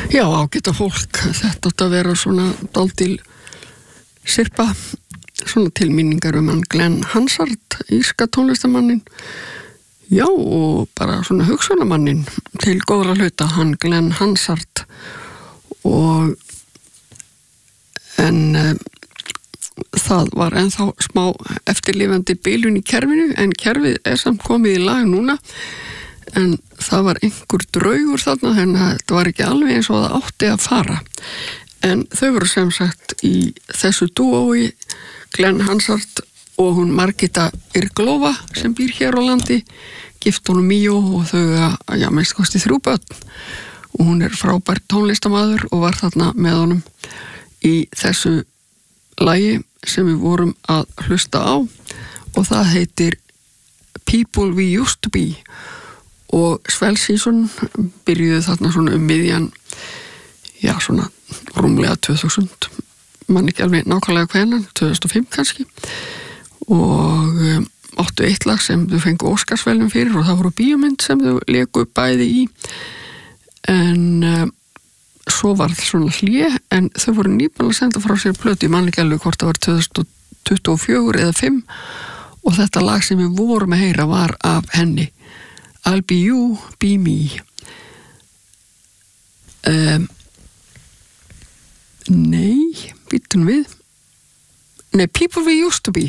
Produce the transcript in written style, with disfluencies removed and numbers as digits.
Já, ágæta fólk, þetta átt að vera svona dálítil sirpa, svona til minningar hann Glenn Hansard, írska tónlistamannin. Já, og bara svona hugsunarmannin til góðra hluta, hann Glenn Hansard. Og það var ennþá smá eftirlifandi bilun í kerfinu, en kerfið samt komið í lag núna. En það var einhver draugur þarna, þannig að þetta var ekki alveg eins og það átti að fara. En þau voru sem sagt í þessu dúói, Glenn Hansard og hún Margita Irglova sem býr hér á landi, gift honum Míó og þau minnst kosti 3 börn. Og hún frábær tónlistamaður og var þarna með honum í þessu lagi sem við vorum að hlusta á og það heitir People We Used To Be. Og Swell Season byrjuði þarna svona miðjan, svona rúmlega 2000, mann ekki alveg nákvæmlega hvenær, 2005 kannski, og áttu eitt lag sem þau fengu Óskarsvelun fyrir og það voru bíómynd sem þau léku bæði í, en svo var það svona hlé, en þau voru nýbúin að senda frá sér plötu, mann ekki alveg hvort það var 2024 eða 5, og þetta lag sem við vorum að heyra var af henni. I'll be you, be me. Nei, býtum við. Nei, People We Used To Be.